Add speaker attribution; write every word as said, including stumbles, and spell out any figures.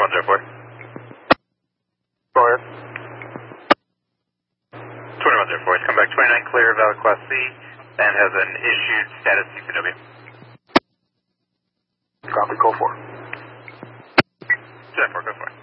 Speaker 1: twenty-one zero four.
Speaker 2: Go ahead.
Speaker 1: twenty-one zero four, it's come back twenty-nine clear, valid class C, and has an issued status C P W.
Speaker 2: Copy, go for it.
Speaker 1: ten four, go for it.